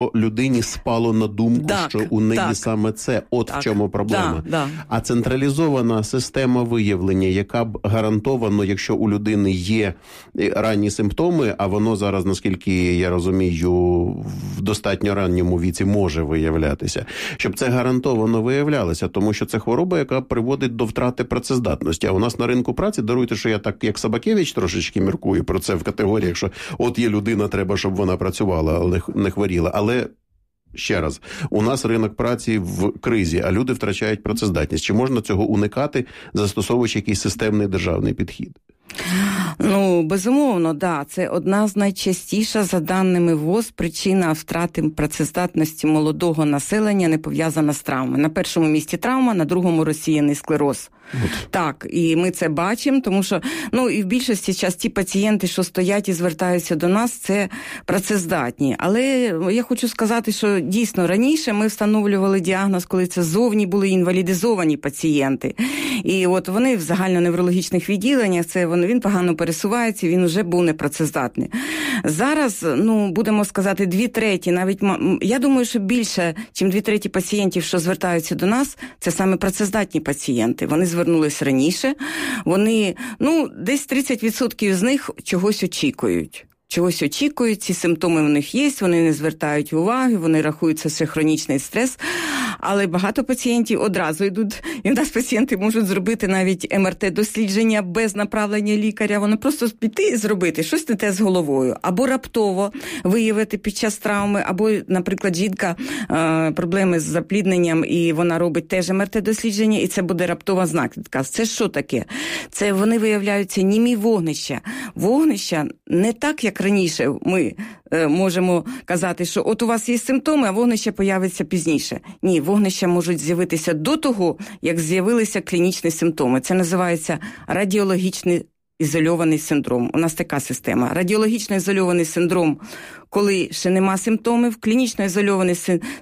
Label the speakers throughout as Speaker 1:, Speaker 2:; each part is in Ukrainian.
Speaker 1: людині спало на думку, що у неї саме це. От в чому проблема. А централізована система виявлення, яка б гарантовано, якщо у людини є ранні симптоми, а воно зараз, наскільки я розумію, в достатньо ранньому віці може виявлятися, щоб це гарантовано виявлялося, тому що це хвороба, яка приводить до втрати працездатності. А у нас на ринку праці, даруйте, що я так, як Собакевич, трошечки міркую про це в категоріях, що от є людина, треба, щоб вона працювала, але не хворіла. Але ще раз, у нас ринок праці в кризі, а люди втрачають працездатність. Чи можна цього уникати, застосовуючи якийсь системний державний підхід?
Speaker 2: Безумовно, да. Це одна з найчастіша, за даними ВОЗ, причина втрати працездатності молодого населення не пов'язана з травмою. На першому місці травма, на другому розсіяний склероз. Так, і ми це бачимо, тому що, і в більшості час ті пацієнти, що стоять і звертаються до нас, це працездатні. Але я хочу сказати, що дійсно раніше ми встановлювали діагноз, коли це зовні були інвалідизовані пацієнти. І от вони в загальноневрологічних відділеннях, він погано пересувається, він вже був непрацездатний. Зараз, будемо сказати, 2/3, навіть, я думаю, що більше, ніж 2/3 пацієнтів, що звертаються до нас, це саме працездатні пацієнти. Вони звернулись раніше, вони, десь 30% з них чогось очікують. Ці симптоми в них є, вони не звертають уваги, вони рахують це хронічний стрес, але багато пацієнтів одразу йдуть, і в нас пацієнти можуть зробити навіть МРТ-дослідження без направлення лікаря, вони просто піти і зробити щось не те з головою, або раптово виявити під час травми, або, наприклад, жінка проблеми з заплідненням, і вона робить теж МРТ-дослідження, і це буде раптова знахідка. Це що таке? Це вони виявляються німі вогнища. Вогнища не так, як раніше ми можемо казати, що от у вас є симптоми, а вогнище появиться пізніше. Ні, вогнища можуть з'явитися до того, як з'явилися клінічні симптоми. Це називається радіологічний ізольований синдром. У нас така система. Радіологічно ізольований синдром, коли ще нема симптомів, клінічно ізольований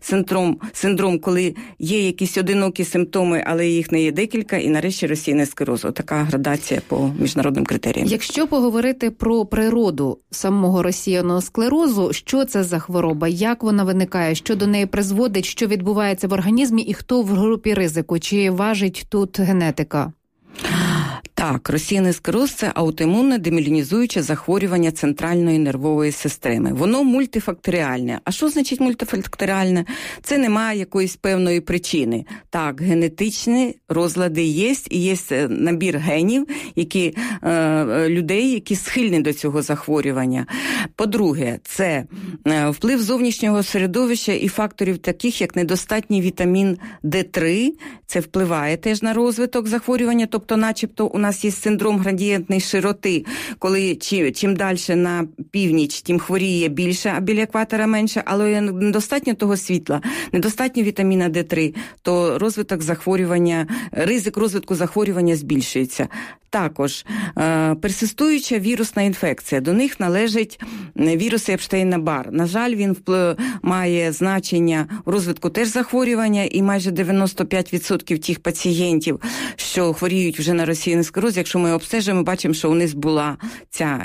Speaker 2: синдром, коли є якісь одинокі симптоми, але їх не є декілька, і нарешті розсіяний склероз. Така градація по міжнародним критеріям.
Speaker 3: Якщо поговорити про природу самого розсіяного склерозу, що це за хвороба, як вона виникає, що до неї призводить, що відбувається в організмі і хто в групі ризику, чи важить тут генетика?
Speaker 2: Так, розсіяний склероз – це аутоімунне демілінізуюче захворювання центральної нервової системи. Воно мультифакторіальне. А що значить мультифакторіальне? Це немає якоїсь певної причини. Так, генетичні розлади є, і є набір генів, людей, які схильні до цього захворювання. По-друге, це вплив зовнішнього середовища і факторів таких, як недостатній вітамін D3. Це впливає теж на розвиток захворювання, тобто начебто у нас є синдром градієнтної широти, коли чим далі на північ, тим хворіє більше, а біля екватора менше, але недостатньо того світла, недостатньо вітаміна D3, то ризик розвитку захворювання збільшується. Також персистуюча вірусна інфекція. До них належить вірус Епштейна-Бар. На жаль, він має значення в розвитку теж захворювання, і майже 95% тих пацієнтів, що хворіють вже на розсіяний склероз, якщо ми обстежуємо, бачимо, що у них була ця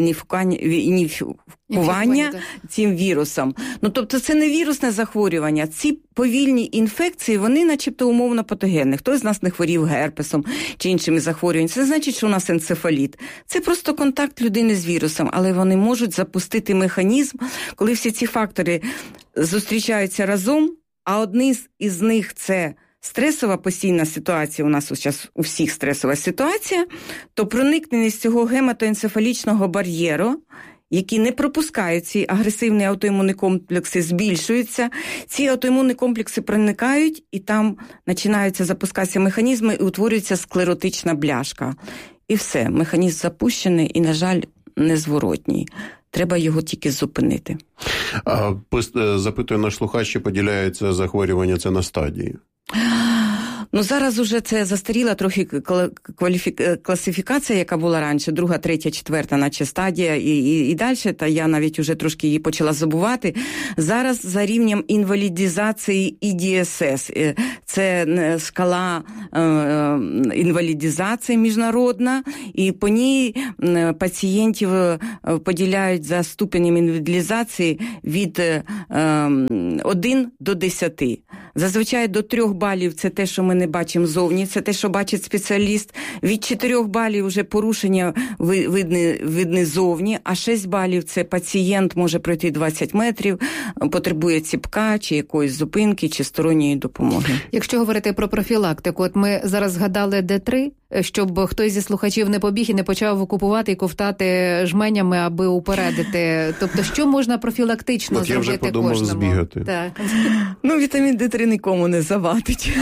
Speaker 2: інфікування цим вірусом. Тобто це не вірусне захворювання. Ці повільні інфекції, вони начебто умовно патогенні. Хтось з нас не хворів герпесом чи іншими захворюваннями. Це не значить, що у нас енцефаліт. Це просто контакт людини з вірусом, але вони можуть запустити механізм, коли всі ці фактори зустрічаються разом, а одні із них – це стресова постійна ситуація, у нас зараз у всіх стресова ситуація, то проникнення з цього гематоенцефалічного бар'єру, які не пропускають ці агресивні аутоімунні комплекси, збільшуються. Ці аутоімунні комплекси проникають, і там починаються запускатися механізми, і утворюється склеротична бляшка. І все, механізм запущений і, на жаль, незворотній. Треба його тільки зупинити.
Speaker 1: Запитую наш слухач, чи поділяється захворювання це на стадії?
Speaker 2: Ну, зараз уже це застаріла трохи класифікація, яка була раніше, 2, 3, 4, наче стадія і далі, та я навіть уже трошки її почала забувати. Зараз за рівнем інвалідизації ІДСС. Це шкала інвалідизації міжнародна, і по ній пацієнтів поділяють за ступенем інвалідизації від 1 до 10. Зазвичай до 3 балів це те, що ми не бачимо зовні, це те, що бачить спеціаліст. Від 4 балів вже порушення видне зовні, а 6 балів це пацієнт може пройти 20 метрів, потребує ціпка, чи якоїсь зупинки, чи сторонньої допомоги.
Speaker 3: Якщо говорити про профілактику, от ми зараз згадали Д3, щоб хтось зі слухачів не побіг і не почав купувати і ковтати жменями, аби упередити. Тобто, що можна профілактично зробити кожному?
Speaker 1: Я вже подумав збігати.
Speaker 3: Так.
Speaker 2: Ну, вітамін Д3 нікому не завадить.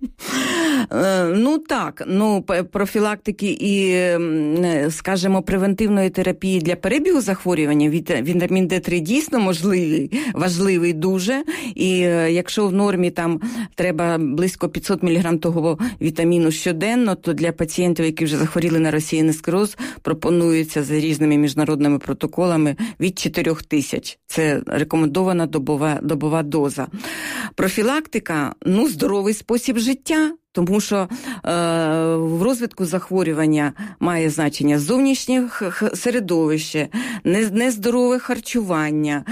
Speaker 2: Профілактики і, скажімо, превентивної терапії для перебігу захворювання вітамін Д3 дійсно важливий дуже. І якщо в нормі там треба близько 500 мг того вітаміну щоденно, то для пацієнтів, які вже захворіли на розсіяний склероз, пропонується за різними міжнародними протоколами від 4000. Це рекомендована добова доза. Профілактика, здоровий спосіб життя. Тому що в розвитку захворювання має значення зовнішнє середовище, нездорове харчування,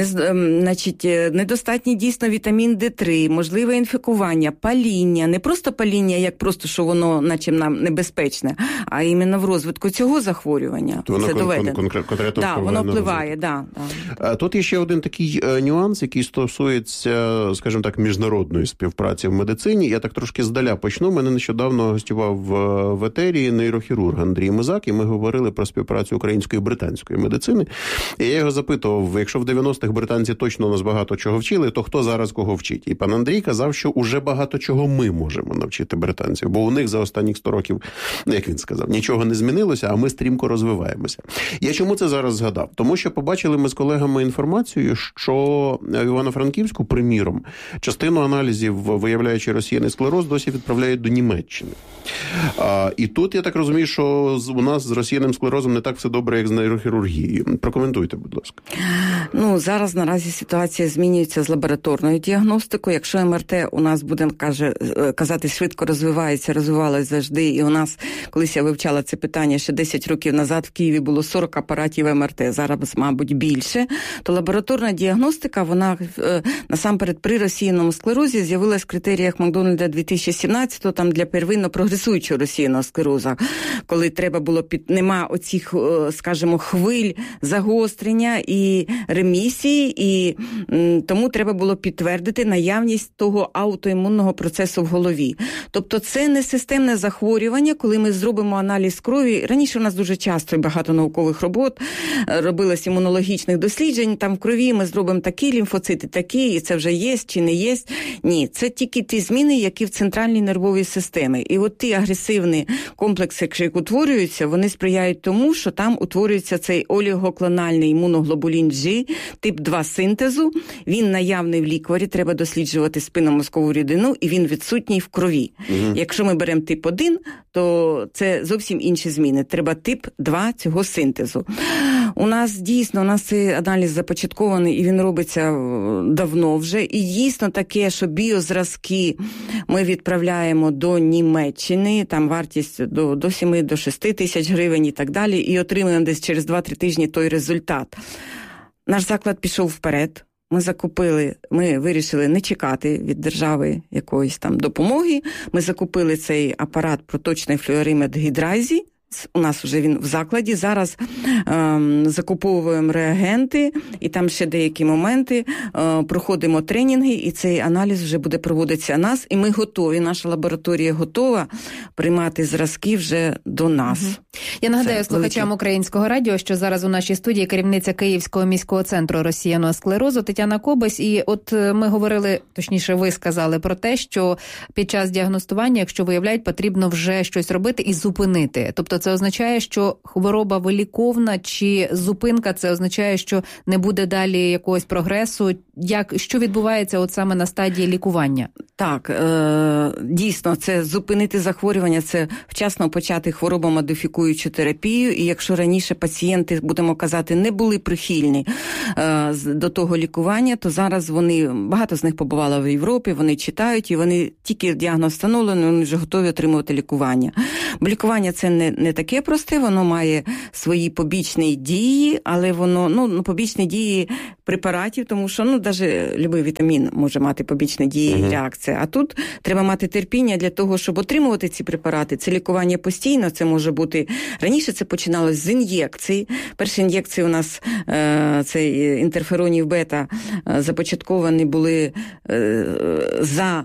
Speaker 2: недостатній дійсно вітамін Д3, можливе інфікування, паління, не просто паління, як просто, що воно наче нам небезпечне, а іменно в розвитку цього захворювання.
Speaker 1: То
Speaker 2: це доведено.
Speaker 1: Конкретно
Speaker 2: воно впливає, да.
Speaker 1: Тут є ще один такий нюанс, який стосується, скажімо так, міжнародної співпраці в медицині. Я так трошки здаля почну. Мене нещодавно гостював в етері нейрохірург Андрій Мизак, і ми говорили про співпрацю української і британської медицини. І я його запитував, якщо в 90-х британці точно нас багато чого вчили, то хто зараз кого вчить? І пан Андрій казав, що уже багато чого ми можемо навчити британців, бо у них за останні 100 років, як він сказав, нічого не змінилося, а ми стрімко розвиваємося. Я чому це зараз згадав? Тому що побачили ми з колегами інформацію, що в Івано-Франківську, приміром, частину аналізів, виявляючи розсіяний склероз, досі відправляють до Німеччини. І тут, я так розумію, що у нас з розсіяним склерозом не так все добре, як з нейрохірургією. Прокоментуйте, будь ласка.
Speaker 2: Зараз наразі ситуація змінюється з лабораторною діагностикою. Якщо МРТ у нас, будемо казати, швидко розвивалась завжди, і у нас, колись я вивчала це питання ще 10 років назад, в Києві було 40 апаратів МРТ, зараз, мабуть, більше, то лабораторна діагностика, вона насамперед при розсіяному склерозі з'явилась в критеріях Макдональда 2017-го, там для первинно прогресуючого розсіяного склероза, коли треба було нема оцих, скажімо, хвиль загострення і ремісії, і тому треба було підтвердити наявність того аутоімунного процесу в голові. Тобто це не системне захворювання, коли ми зробимо аналіз крові. Раніше у нас дуже часто і багато наукових робот робилось імунологічних досліджень, там в крові ми зробимо такі лімфоцити, такі, і це вже є чи не є. Ні, це тільки ті зміни, які в центральній нервовій системі. І от ті агресивні комплекси, які утворюються, вони сприяють тому, що там утворюється цей олігоклональний імуноглобулін G, тип 2 синтезу. Він наявний в лікварі, треба досліджувати спинномозкову рідину, і він відсутній в крові. Якщо ми беремо тип 1, то це зовсім інші зміни. Треба тип 2 цього синтезу. У нас цей аналіз започаткований, і він робиться давно вже. І дійсно таке, що біозразки ми відправляємо до Німеччини, там вартість до 7 до 6 тисяч гривень і так далі, і отримуємо десь через 2-3 тижні той результат. Наш заклад пішов вперед. Ми вирішили не чекати від держави якоїсь там допомоги. Ми закупили цей апарат проточний флюоримед гідрайзі. У нас вже він в закладі. Зараз закуповуємо реагенти, і там ще деякі моменти. Проходимо тренінги, і цей аналіз вже буде проводитися нас. І ми готові, наша лабораторія готова приймати зразки вже до нас.
Speaker 3: Я нагадаю слухачам Українського радіо, що зараз у нашій студії керівниця Київського міського центру розсіяного склерозу Тетяна Кобись. І от ми говорили, точніше ви сказали про те, що під час діагностування, якщо виявляють, потрібно вже щось робити і зупинити. Тобто це означає, що хвороба виліковна, чи зупинка це означає, що не буде далі якогось прогресу? Що відбувається от саме на стадії лікування?
Speaker 2: Так, дійсно, це зупинити захворювання, це вчасно почати хворобомодифікуючу терапію, і якщо раніше пацієнти, будемо казати, не були прихильні до того лікування, то зараз багато з них побувало в Європі, вони читають, і вони тільки діагноз встановлено, вони вже готові отримувати лікування. Бо лікування це не таке просте, воно має свої побічні дії, але воно, побічні дії препаратів, тому що, навіть любий вітамін може мати побічні дії і реакції. А тут треба мати терпіння для того, щоб отримувати ці препарати. Це лікування постійно, це може бути... Раніше це починалось з ін'єкцій. Перші ін'єкції у нас, це інтерферонів бета, започатковані були за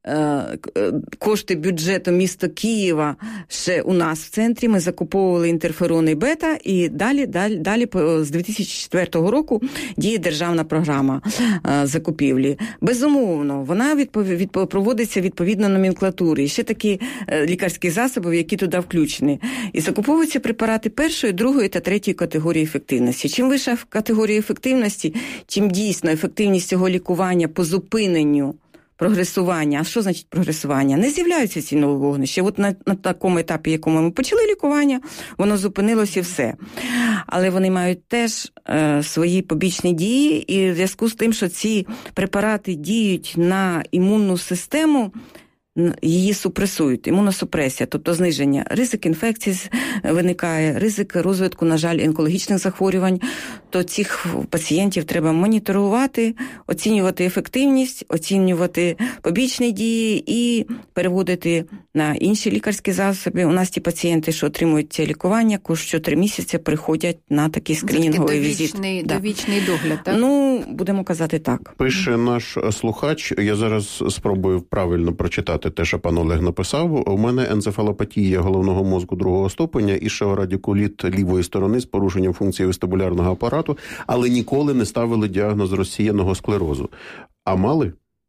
Speaker 2: кошти бюджету міста Києва ще у нас в центрі. Ми закуповували інтерферони бета, і далі з 2004 року діє державна програма закупівлі. Безумовно, вона проводиться відповідно номенклатурі. Ще такі лікарські засоби, які туди включені. І закуповуються препарати першої, другої та третьої категорії ефективності. Чим вища категорія ефективності, чим дійсно ефективність цього лікування по зупиненню прогресування. А що значить прогресування? Не з'являються ці нові вогнища. От на такому етапі, якому ми почали лікування, воно зупинилось і все. Але вони мають теж свої побічні дії, і в зв'язку з тим, що ці препарати діють на імунну систему, її супресують, імуносупресія, тобто зниження. Ризик інфекцій виникає, ризик розвитку, на жаль, онкологічних захворювань. То цих пацієнтів треба моніторувати, оцінювати ефективність, оцінювати побічні дії і переводити на інші лікарські засоби. У нас ті пацієнти, що отримують це лікування, що 3 місяці приходять на такий скринінговий візит.
Speaker 3: Довічний догляд, так?
Speaker 2: Будемо казати так.
Speaker 1: Пише наш слухач, я зараз спробую правильно прочитати те, що пан Олег написав. У мене енцефалопатія головного мозку другого ступеня і шеорадикуліт лівої сторони з порушенням функції вестибулярного апарату, але ніколи не ставили діагноз розсіяного склерозу. А мали?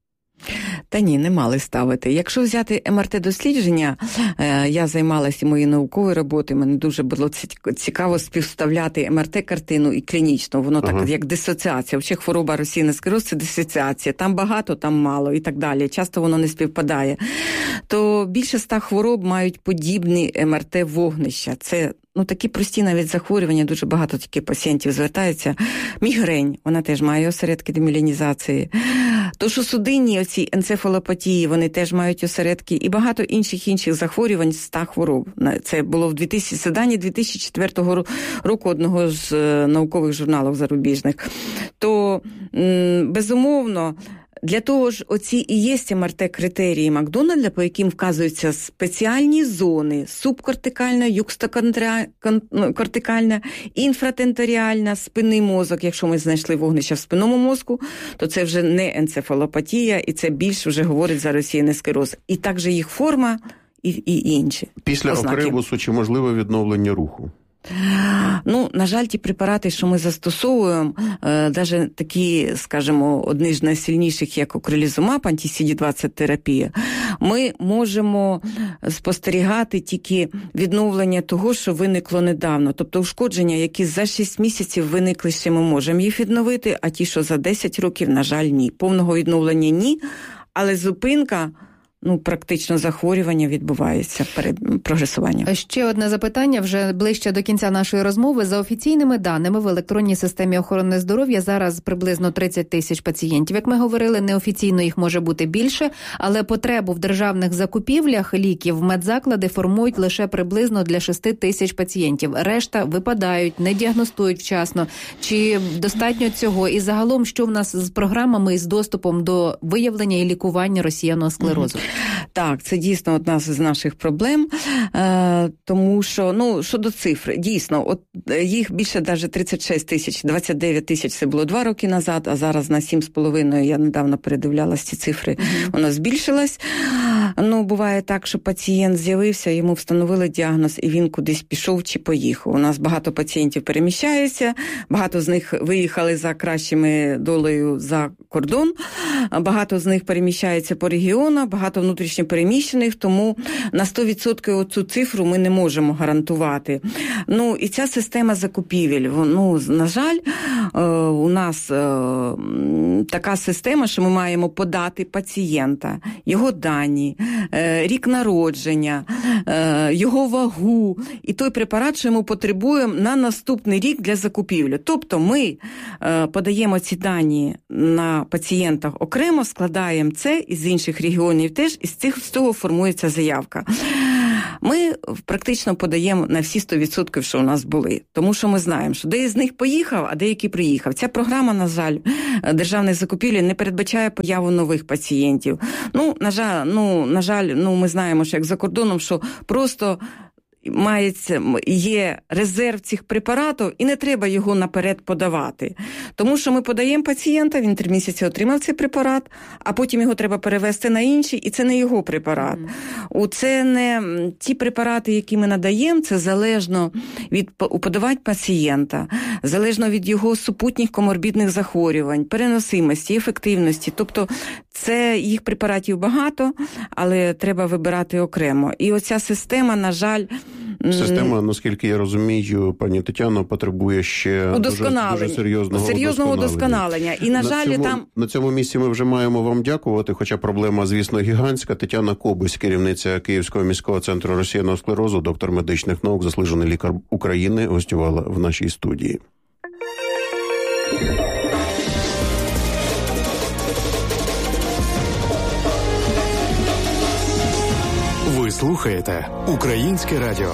Speaker 2: Та ні, не мали ставити. Якщо взяти МРТ-дослідження, я займалася моєю науковою роботою, мені дуже було цікаво співставляти МРТ-картину і клінічну. Воно так, як дисоціація. Взагалі хвороба розсіяний склероз – це дисоціація. Там багато, там мало і так далі. Часто воно не співпадає. То більше 100 хвороб мають подібні МРТ-вогнища. Це такі прості навіть захворювання, дуже багато таких пацієнтів звертаються. Мігрень, вона теж має осередки деміелінізації. То, що судинні оці енцефалопатії, вони теж мають осередки. І багато інших захворювань з 100 хвороб. Це було в дані 2004 року одного з наукових журналів зарубіжних. То, безумовно, для того ж, оці і є МРТ-критерії Макдональда, по яким вказуються спеціальні зони: субкортикальна, юкстокортикальна, інфратенторіальна, спинний мозок. Якщо ми знайшли вогнища в спинному мозку, то це вже не енцефалопатія, і це більш вже говорить за розсіяний склероз. І також їх форма і інші
Speaker 1: Після окребусу чи можливе відновлення руху?
Speaker 2: На жаль, ті препарати, що ми застосовуємо, навіть такі, скажімо, одні з найсильніших, як окрелізумаб, анті-CD20 терапія, ми можемо спостерігати тільки відновлення того, що виникло недавно. Тобто ушкодження, які за 6 місяців виникли, ще ми можемо їх відновити, а ті, що за 10 років, на жаль, ні. Повного відновлення ні, але зупинка практично захворювання відбувається перед прогресуванням.
Speaker 3: Ще одне запитання, вже ближче до кінця нашої розмови. За офіційними даними, в електронній системі охорони здоров'я зараз приблизно 30 тисяч пацієнтів. Як ми говорили, неофіційно їх може бути більше, але потребу в державних закупівлях ліків медзаклади формують лише приблизно для 6 тисяч пацієнтів. Решта випадають, не діагностують вчасно. Чи достатньо цього? І загалом, що в нас з програмами і з доступом до виявлення і лікування розсіяного склерозу?
Speaker 2: Так, це дійсно одна з наших проблем, тому що, щодо цифр, дійсно, їх більше навіть 36 тисяч, 29 тисяч це було 2 роки назад, а зараз на 7,5, я недавно передивлялась ці цифри, воно збільшилось. Буває так, що пацієнт з'явився, йому встановили діагноз, і він кудись пішов чи поїхав. У нас багато пацієнтів переміщаються, багато з них виїхали за кращими долею за кордон, багато з них переміщаються по регіонах, багато внутрішньопереміщених, тому на 100% оцю цифру ми не можемо гарантувати. І ця система закупівель, на жаль, у нас така система, що ми маємо подати пацієнта, його дані, рік народження, його вагу і той препарат, що йому потребуємо на наступний рік для закупівлі. Тобто ми подаємо ці дані на пацієнтах окремо, складаємо це із інших регіонів теж, і з цього формується заявка. Ми практично подаємо на всі 100%, що у нас були. Тому що ми знаємо, що деякі з них поїхав, а деякі приїхав. Ця програма, на жаль, державних закупівель не передбачає появу нових пацієнтів. На жаль, ми знаємо, що як за кордоном, що просто є резерв цих препаратів, і не треба його наперед подавати. Тому що ми подаємо пацієнта, він 3 місяці отримав цей препарат, а потім його треба перевести на інший, і це не його препарат. Це не ті препарати, які ми надаємо, це залежно від уподобань пацієнта, залежно від його супутніх коморбідних захворювань, переносимості, ефективності. Тобто це їх препаратів багато, але треба вибирати окремо. І оця система, на жаль,
Speaker 1: система, наскільки я розумію, пані Тетяно, потребує ще дуже серйозного удосконалення.
Speaker 2: І, на жаль,
Speaker 1: на цьому місці ми вже маємо вам дякувати, хоча проблема, звісно, гігантська. Тетяна Кобись, керівниця Київського міського центру розсіяного склерозу, доктор медичних наук, заслужений лікар України, гостювала в нашій студії.
Speaker 4: Ви слухаєте Українське радіо.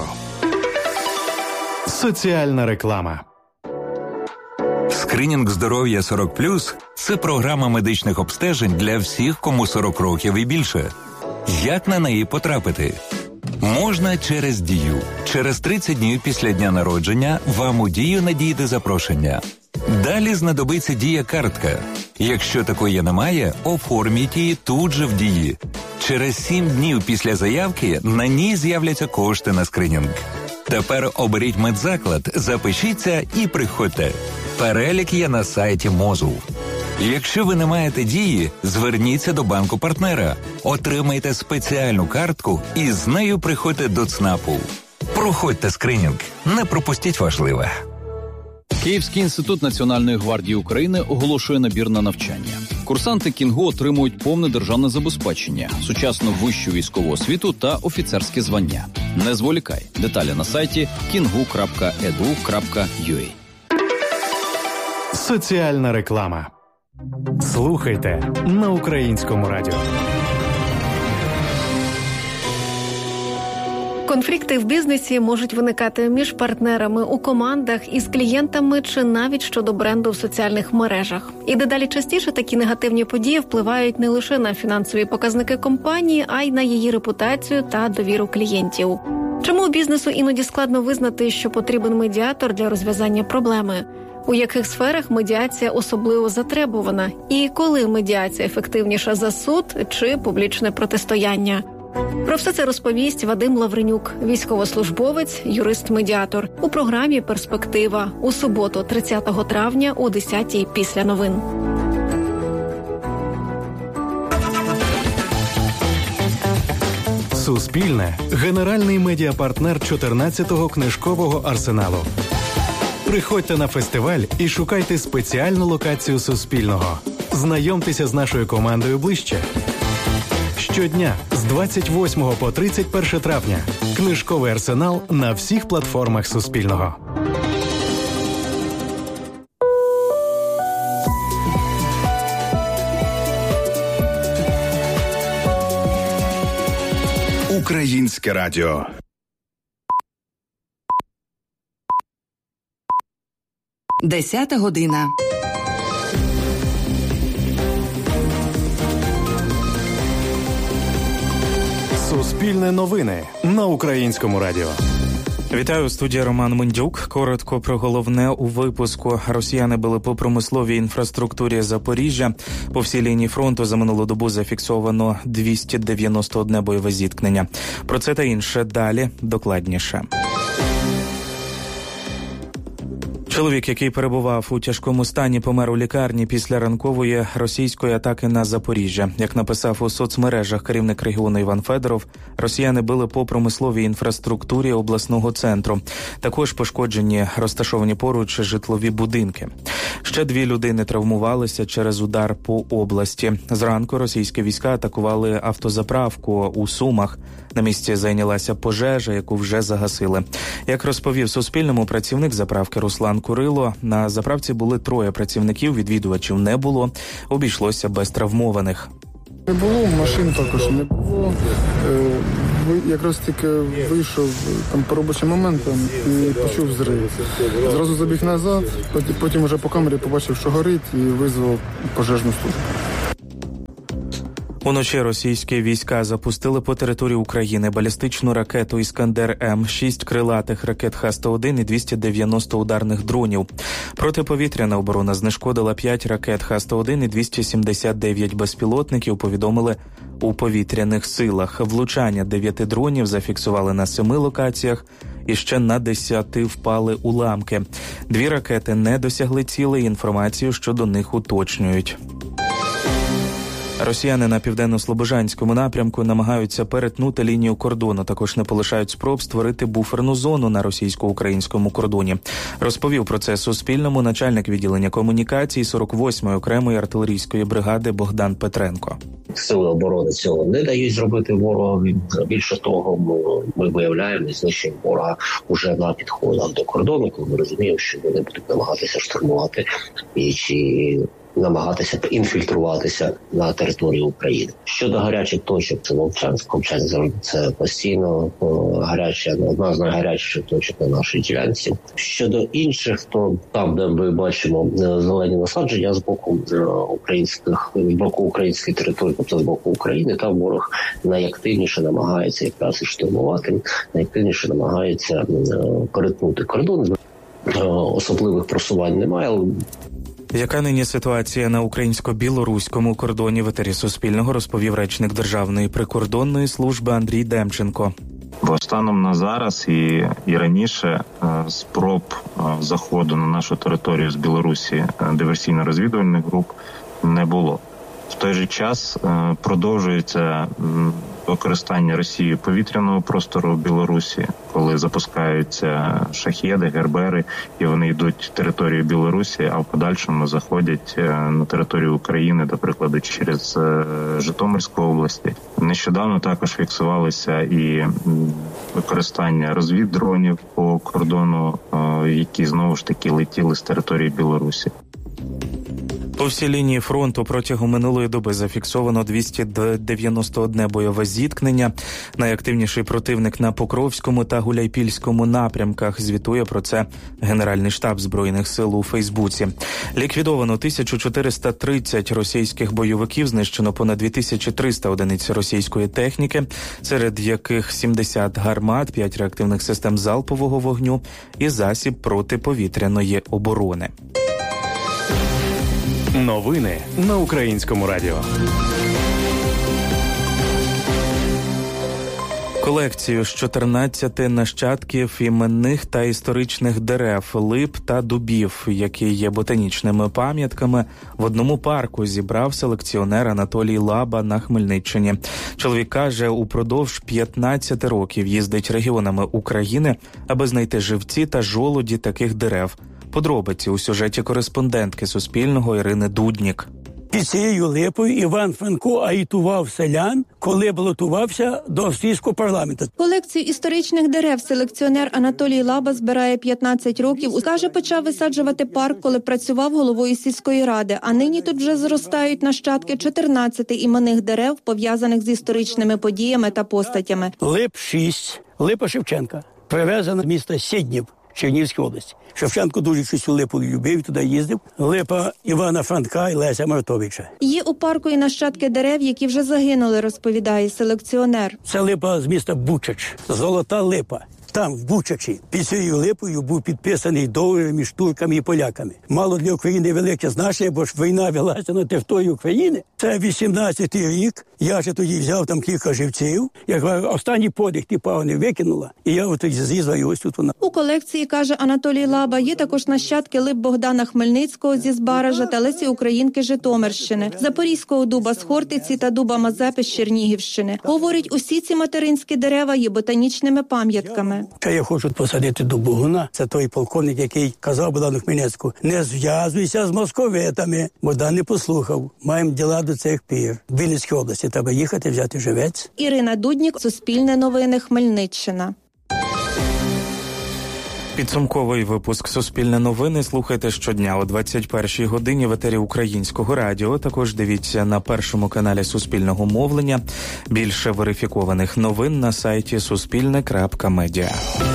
Speaker 4: Соціальна реклама.
Speaker 5: Скринінг здоров'я 40+, це програма медичних обстежень для всіх, кому 40 років і більше. Як на неї потрапити? Можна через Дію. Через 30 днів після дня народження вам у Дію надійде запрошення. Далі знадобиться Дія-картка. Якщо такої немає, оформіть її тут же в Дії. Через 7 днів після заявки на ній з'являться кошти на скринінг. Тепер оберіть медзаклад, запишіться і приходьте. Перелік є на сайті МОЗу. Якщо ви не маєте Дії, зверніться до банку-партнера, отримайте спеціальну картку і з нею приходьте до ЦНАПу. Проходьте скринінг, не пропустіть важливе.
Speaker 6: Київський інститут Національної гвардії України оголошує набір на навчання. Курсанти КІНГУ отримують повне державне забезпечення, сучасну вищу військову освіту та офіцерське звання. Не зволікай. Деталі на сайті kingu.edu.ua.
Speaker 4: Соціальна реклама. Слухайте на Українському радіо.
Speaker 7: Конфлікти в бізнесі можуть виникати між партнерами, у командах, із клієнтами чи навіть щодо бренду в соціальних мережах. І дедалі частіше такі негативні події впливають не лише на фінансові показники компанії, а й на її репутацію та довіру клієнтів. Чому бізнесу іноді складно визнати, що потрібен медіатор для розв'язання проблеми? У яких сферах медіація особливо затребувана? І коли медіація ефективніша за суд чи публічне протистояння? Про все це розповість Вадим Лавренюк, військовослужбовець, юрист-медіатор, у програмі «Перспектива» у суботу, 30 травня о 10-й після новин.
Speaker 4: Суспільне – генеральний медіапартнер 14-го книжкового арсеналу. Приходьте на фестиваль і шукайте спеціальну локацію Суспільного. Знайомтеся з нашою командою ближче. Щодня з 28 по 31 травня. Книжковий арсенал на всіх платформах Суспільного. Українське радіо.
Speaker 8: Десята година.
Speaker 4: Суспільне новини на Українському радіо.
Speaker 9: Вітаю, студія Роман Мендюк. Коротко про головне у випуску. Росіяни били по промисловій інфраструктурі Запоріжжя. По всій лінії фронту за минулу добу зафіксовано 291 бойове зіткнення. Про це та інше далі, докладніше. Чоловік, який перебував у тяжкому стані, помер у лікарні після ранкової російської атаки на Запоріжжя. Як написав у соцмережах керівник регіону Іван Федоров, росіяни били по промисловій інфраструктурі обласного центру. Також пошкоджені розташовані поруч житлові будинки. Ще 2 людини травмувалися через удар по області. Зранку російські війська атакували автозаправку у Сумах. На місці зайнялася пожежа, яку вже загасили. Як розповів Суспільному працівник заправки Руслан Курило, на заправці були 3 працівників, відвідувачів не було, обійшлося без травмованих.
Speaker 10: Не було, машин також не було. Якраз тільки вийшов там по робочим моментам і почув взрив. Зразу забіг назад, потім вже по камері побачив, що горить, і визвав пожежну службу.
Speaker 9: Уночі російські війська запустили по території України балістичну ракету «Іскандер-М», 6 крилатих ракет Х-101 і 290 ударних дронів. Протиповітряна оборона знешкодила 5 ракет Х-101 і 279 безпілотників, повідомили у повітряних силах. Влучання 9 дронів зафіксували на 7 локаціях, і ще на 10 впали уламки. 2 ракети не досягли цілей, інформацію щодо них уточнюють. Росіяни на південно-слобожанському напрямку намагаються перетнути лінію кордону. Також не полишають спроб створити буферну зону на російсько-українському кордоні. Розповів про це Суспільному начальник відділення комунікацій 48-ї окремої артилерійської бригади Богдан Петренко.
Speaker 11: Сили оборони цього не дають зробити ворогу. Більше того, ми виявляємо і знищуємо ворога уже на підходах до кордону, коли ми розуміємо, що вони будуть намагатися штурмувати і чи намагатися інфільтруватися на територію України. Щодо гарячих точок, це Вовчанськ, це постійно гаряча, одна з найгарячіших точок на нашій ділянці. Щодо інших, то там, де ми бачимо зелені насадження з боку української території, тобто з боку України, там ворог найактивніше намагається якраз і штурмувати, найактивніше намагається перетнути кордон. Особливих просувань немає.
Speaker 9: Яка нині ситуація на українсько-білоруському кордоні, в етері Суспільного розповів речник Державної прикордонної служби Андрій Демченко.
Speaker 12: Станом на зараз і раніше спроб заходу на нашу територію з Білорусі диверсійно-розвідувальних груп не було. В той же час продовжується використання Росією повітряного простору в Білорусі, коли запускаються шахеди, гербери, і вони йдуть територію Білорусі, а в подальшому заходять на територію України, до прикладу, через Житомирську область. Нещодавно також фіксувалися і використання розвіддронів по кордону, які знову ж таки летіли з території Білорусі.
Speaker 9: По всій лінії фронту протягом минулої доби зафіксовано 291 бойове зіткнення. Найактивніший противник на Покровському та Гуляйпільському напрямках. Звітує про це Генеральний штаб Збройних сил у Фейсбуці. Ліквідовано 1430 російських бойовиків, знищено понад 2300 одиниць російської техніки, серед яких 70 гармат, 5 реактивних систем залпового вогню і засіб протиповітряної оборони.
Speaker 4: Новини на Українському радіо.
Speaker 9: Колекцію з 14 нащадків іменних та історичних дерев, лип та дубів, які є ботанічними пам'ятками, в одному парку зібрав селекціонер Анатолій Лаба на Хмельниччині. Чоловік каже, упродовж 15 років їздить регіонами України, аби знайти живці та жолуді таких дерев. Подробиці у сюжеті кореспондентки Суспільного Ірини Дуднік.
Speaker 13: Під цією липою Іван Франко агітував селян, коли балотувався до австрійського парламенту.
Speaker 14: Колекцію історичних дерев селекціонер Анатолій Лаба збирає 15 років. Каже, почав висаджувати парк, коли працював головою сільської ради. А нині тут вже зростають нащадки 14 іменних дерев, пов'язаних з історичними подіями та постатями.
Speaker 13: Лип 6, липа Шевченка, привезена з міста Сіднів, Чернігівської області. Шевченко дуже цю липу любив, туди їздив. Липа Івана Франка і Леся Мартовича.
Speaker 14: Є у парку і нащадки дерев, які вже загинули, розповідає селекціонер.
Speaker 13: Це липа з міста Бучач, золота липа. там, в Бучачі, під цією липою був підписаний договір між турками і поляками. Мало для України велике значення, бо ж війна велася на території України. Це 18-й рік. Я ж тоді взяв там кілька живців. Як останній подих ті пагони викинула, і я от зрізаю ось тут вона.
Speaker 14: У колекції, каже Анатолій Лаба, є також нащадки лип Богдана Хмельницького зі Збаража та Лесі Українки з Житомирщини, запорізького дуба з Хортиці та дуба Мазепи з Чернігівщини. Говорить, усі ці материнські дерева є ботанічними пам'ятками.
Speaker 13: Я хочу посадити до Богуна. Це той полковник, який казав Богдану Хмельницькому: не зв'язуйся з московитами. Богдан не послухав. Маємо діла до цих пір. В Вінницькій області треба їхати, взяти живець.
Speaker 14: Ірина Дуднік, Суспільне новини, Хмельниччина.
Speaker 9: Підсумковий випуск «Суспільне новини» слухайте щодня о 21-й годині в етері Українського радіо. Також дивіться на першому каналі Суспільного мовлення. Більше верифікованих новин на сайті suspilne.media.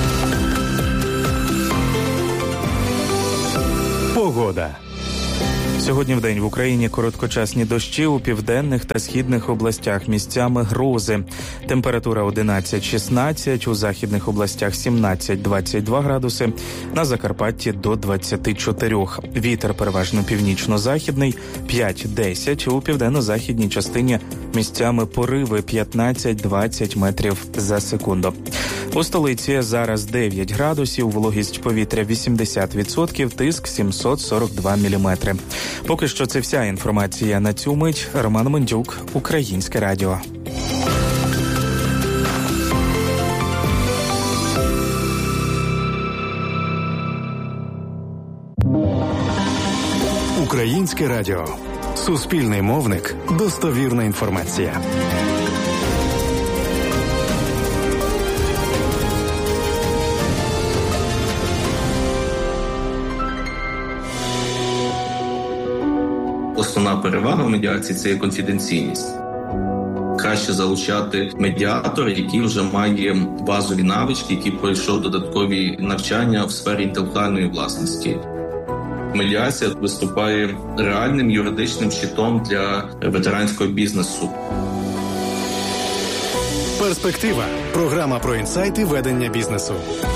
Speaker 4: Погода.
Speaker 9: Сьогодні вдень в Україні короткочасні дощі, у південних та східних областях місцями грози. Температура 11-16, у західних областях 17-22 градуси, на Закарпатті до 24. Вітер переважно північно-західний 5-10, у південно-західній частині місцями пориви 15-20 метрів за секунду. У столиці зараз 9 градусів, вологість повітря 80%, тиск 742 міліметри. Поки що це вся інформація на цю мить. Роман Мендюк, Українське радіо.
Speaker 4: Українське радіо. Суспільний мовник. Достовірна інформація.
Speaker 15: Основна перевага в медіації – це є конфіденційність. Краще залучати медіатора, який вже має базові навички, який пройшов додаткові навчання в сфері інтелектуальної власності. Медіація виступає реальним юридичним щитом для ветеранського бізнесу.
Speaker 4: Перспектива. Програма про інсайти ведення бізнесу.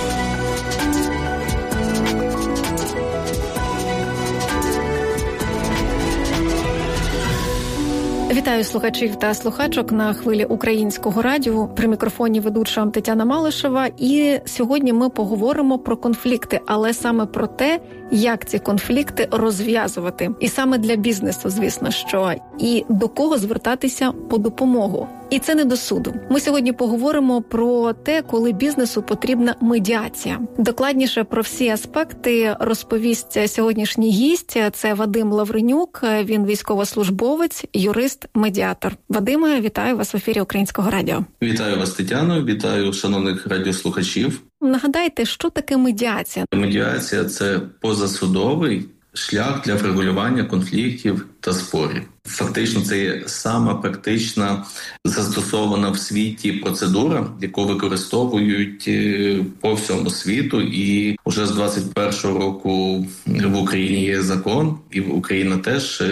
Speaker 7: Вітаю слухачів та слухачок на хвилі Українського радіо. При мікрофоні ведуча Тетяна Малишева. І сьогодні ми поговоримо про конфлікти, але саме про те, як ці конфлікти розв'язувати. І саме для бізнесу, звісно, що. І до кого звертатися по допомогу. І це не до суду. Ми сьогодні поговоримо про те, коли бізнесу потрібна медіація. Докладніше про всі аспекти розповість сьогоднішній гість. Це Вадим Лавренюк, він військовослужбовець, юрист, медіатор. Вадиме, вітаю вас в ефірі Українського радіо.
Speaker 15: Вітаю вас, Тетяно, вітаю шановних радіослухачів.
Speaker 7: Нагадайте, що таке медіація?
Speaker 15: Медіація – це позасудовий шлях для врегулювання конфліктів та спорів. Фактично, це є сама практична застосована в світі процедура, яку використовують по всьому світу. І вже з 21-го року в Україні є закон, і Україна теж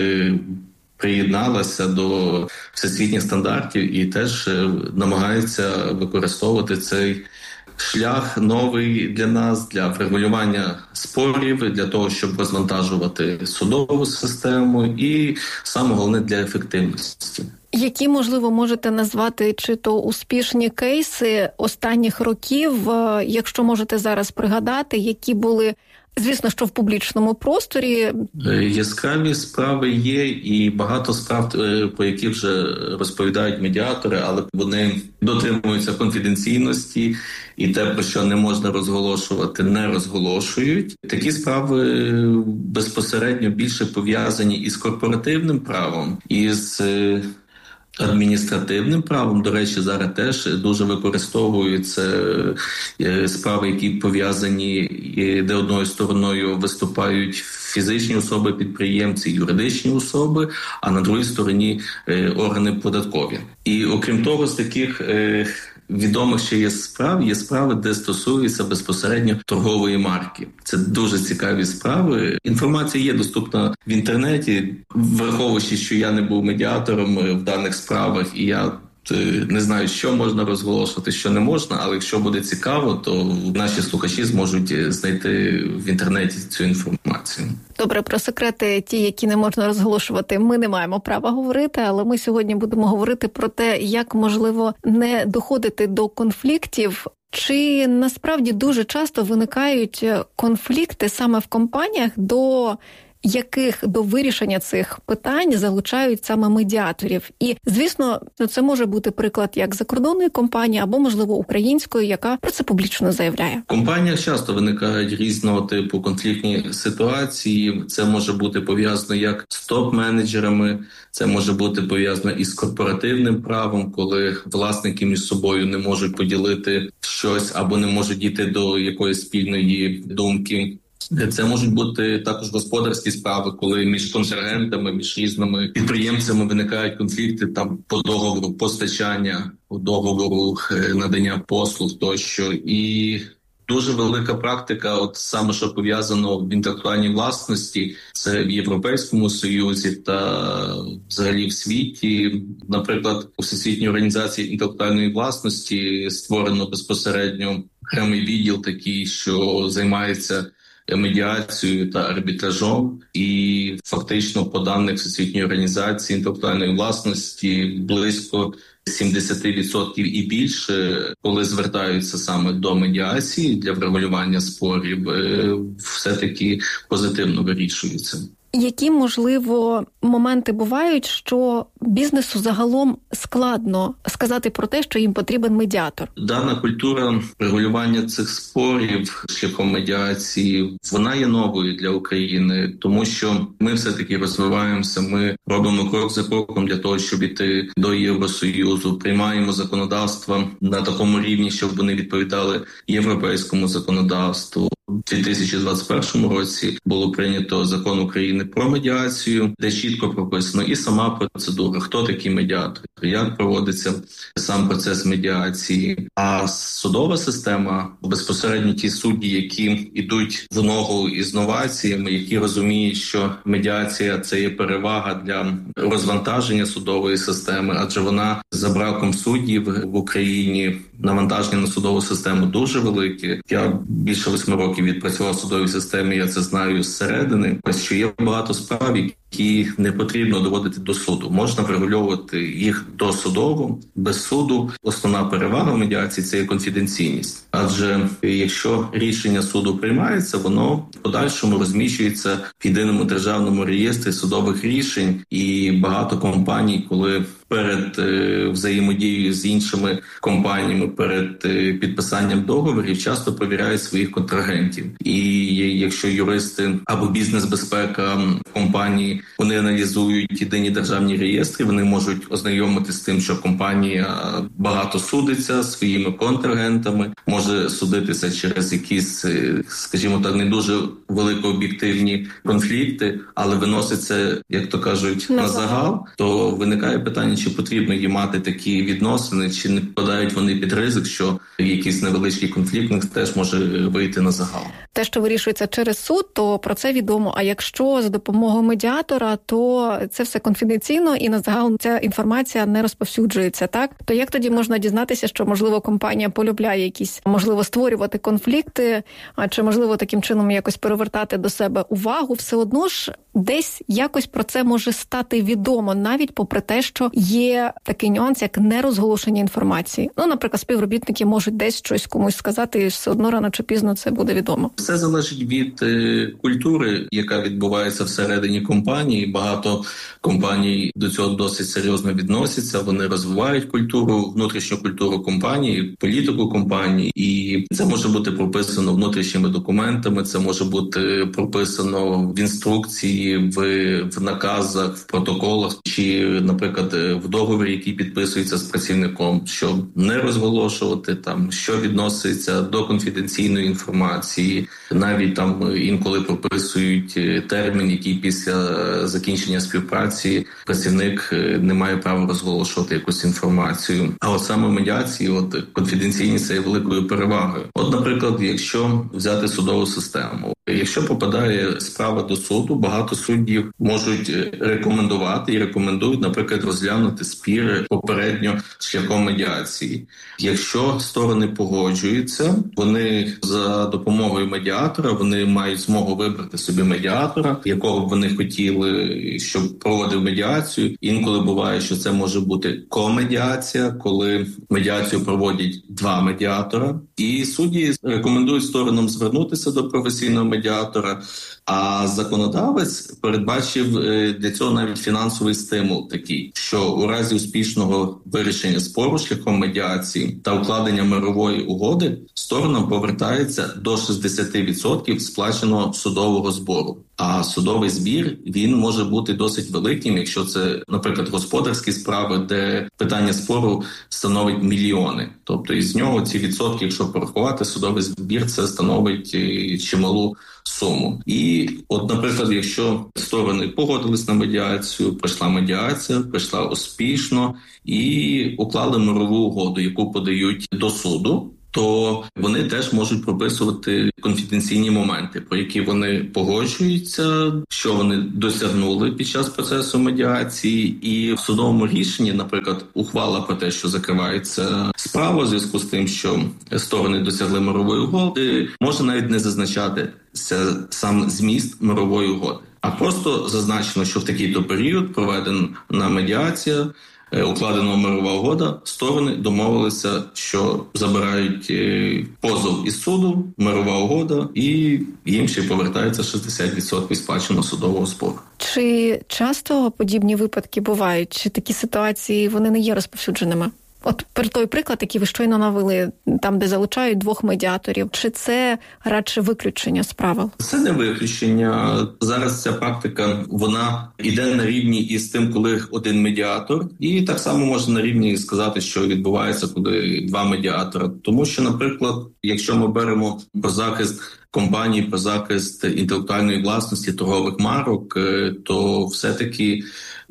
Speaker 15: приєдналася до всесвітніх стандартів і теж намагається використовувати цей шлях новий для нас, для врегулювання спорів, для того, щоб розвантажувати судову систему і, саме головне, для ефективності.
Speaker 7: Які, можливо, можете назвати чи то успішні кейси останніх років, якщо можете зараз пригадати, які були, звісно, що в публічному просторі?
Speaker 15: Яскраві справи є, і багато справ, про які вже розповідають медіатори, але вони дотримуються конфіденційності, і те, про що не можна розголошувати, не розголошують. Такі справи безпосередньо більше пов'язані із корпоративним правом, із адміністративним правом. До речі, зараз теж дуже використовуються справи, які пов'язані, де одною стороною виступають фізичні особи-підприємці, юридичні особи, а на другій стороні органи податкові. І окрім того, з таких відомих ще є справи, де стосуються безпосередньо торгової марки. Це дуже цікаві справи. Інформація є доступна в інтернеті. Враховуючи, що я не був медіатором в даних справах, і я не знаю, що можна розголошувати, що не можна, але якщо буде цікаво, то наші слухачі зможуть знайти в інтернеті цю інформацію.
Speaker 7: Добре, про секрети, ті, які не можна розголошувати, ми не маємо права говорити, але ми сьогодні будемо говорити про те, як можливо не доходити до конфліктів. Чи насправді дуже часто виникають конфлікти саме в компаніях, до яких до вирішення цих питань залучають саме медіаторів? І, звісно, це може бути приклад як закордонної компанії, або, можливо, української, яка про це публічно заявляє.
Speaker 15: В компаніях часто виникають різного типу конфліктні ситуації. Це може бути пов'язано як з топ-менеджерами, це може бути пов'язано із корпоративним правом, коли власники між собою не можуть поділити щось або не можуть дійти до якоїсь спільної думки. Це можуть бути також господарські справи, коли між контрагентами, між різними підприємцями виникають конфлікти там по договору постачання, по договору надання послуг тощо. І дуже велика практика, от саме що пов'язано в інтелектуальній власності, це в Європейському Союзі та взагалі в світі. Наприклад, у Всесвітній організації інтелектуальної власності створено безпосередньо окремий відділ такий, що займається медіацією та арбітражом, і фактично по даних Всесвітньої організації інтелектуальної власності близько 70% і більше, коли звертаються саме до медіації для врегулювання спорів, все-таки позитивно вирішуються.
Speaker 7: Які, можливо, моменти бувають, що бізнесу загалом складно сказати про те, що їм потрібен медіатор?
Speaker 15: Дана культура регулювання цих спорів шляхом медіації, вона є новою для України, тому що ми все-таки розвиваємося, ми робимо крок за кроком для того, щоб іти до Євросоюзу, приймаємо законодавство на такому рівні, щоб вони відповідали європейському законодавству. У 2021 році було прийнято закон України про медіацію, де чітко прописано і сама процедура, хто такий медіатор, як проводиться сам процес медіації. А судова система, безпосередньо ті судді, які йдуть в ногу із новаціями, які розуміють, що медіація – це є перевага для розвантаження судової системи, адже вона за браком суддів в Україні, навантаження на судову систему дуже велике. Я більше 8 років відпрацював в судовій системі, я це знаю зсередини, що є багато справ, які не потрібно доводити до суду. Можна врегульовувати їх досудово, без суду. Основна перевага в медіації – це є конфіденційність. Адже якщо рішення суду приймається, воно в подальшому розміщується в єдиному державному реєстрі судових рішень. І багато компаній, коли перед взаємодією з іншими компаніями, перед підписанням договорів, часто перевіряють своїх контрагентів. І якщо юристи або бізнес-безпека компанії, вони аналізують єдині державні реєстри, вони можуть ознайомитися з тим, що компанія багато судиться своїми контрагентами, може судитися через якісь, скажімо так, не дуже великооб'єктивні конфлікти, але виноситься, як то кажуть, на загал, то виникає питання, чи потрібно їм мати такі відносини, чи не подають вони під ризик, що якийсь невеличкий конфлікт теж може вийти на загал.
Speaker 7: Те, що вирішується через суд, то про це відомо. А якщо за допомогою медіатора, то це все конфіденційно і на загал ця інформація не розповсюджується, так? То як тоді можна дізнатися, що, можливо, компанія полюбляє якісь, можливо, створювати конфлікти, чи, можливо, таким чином якось перевертати до себе увагу? Все одно ж десь якось про це може стати відомо, навіть попри те, що є такий нюанс, як нерозголошення інформації. Ну, наприклад, співробітники можуть десь щось комусь сказати, і все одно рано чи пізно це буде відомо.
Speaker 15: Все залежить від культури, яка відбувається всередині компанії. Багато компаній до цього досить серйозно відносяться. Вони розвивають культуру, внутрішню культуру компанії, політику компанії. І це може бути прописано внутрішніми документами, це може бути прописано в інструкції, в наказах, в протоколах, чи, наприклад, в договорі, який підписується з працівником, щоб не розголошувати там, що відноситься до конфіденційної інформації. Навіть там інколи прописують термін, який після закінчення співпраці працівник не має права розголошувати якусь інформацію. А от саме в медіації конфіденційність є великою перевагою. От, наприклад, якщо взяти судову систему, Якщо попадає справа до суду, багато суддів можуть рекомендувати і рекомендують, наприклад, розглянути спір попередньо шляхом медіації. Якщо сторони погоджуються, вони за допомогою медіатора, вони мають змогу вибрати собі медіатора, якого б вони хотіли, щоб проводив медіацію. Інколи буває, що це може бути комедіація, коли медіацію проводять два медіатора. І судді рекомендують сторонам звернутися до професійного медіатора, а законодавець передбачив для цього навіть фінансовий стимул такий, що у разі успішного вирішення спору шляхом медіації та укладення мирової угоди сторонам повертається до 60% сплаченого судового збору. А судовий збір, він може бути досить великим, якщо це, наприклад, господарські справи, де питання спору становить мільйони. Тобто із нього ці відсотки, якщо порахувати, судовий збір це становить чималу суму. І от, наприклад, якщо сторони погодились на медіацію, пройшла медіація, пройшла успішно і уклали мирову угоду, яку подають до суду, то вони теж можуть прописувати конфіденційні моменти, про які вони погоджуються, що вони досягнули під час процесу медіації. І в судовому рішенні, наприклад, ухвала про те, що закривається справа у зв'язку з тим, що сторони досягли мирової угоди, може навіть не зазначатися сам зміст мирової угоди, а просто зазначено, що в такий-то період проведена медіація, укладена мирова угода, сторони домовилися, що забирають позов із суду, мирова угода, і їм ще повертається 60% сплаченого судового спору.
Speaker 7: Чи часто подібні випадки бувають? Чи такі ситуації, вони не є розповсюдженими? От той приклад, який ви щойно навели, там, де залучають двох медіаторів, чи це радше виключення з правил?
Speaker 15: Це не виключення. Зараз ця практика, вона йде на рівні із тим, коли один медіатор, і так само можна на рівні сказати, що відбувається, коли два медіатора. Тому що, наприклад, якщо ми беремо про захист компаній, про захист інтелектуальної власності, торгових марок, то все-таки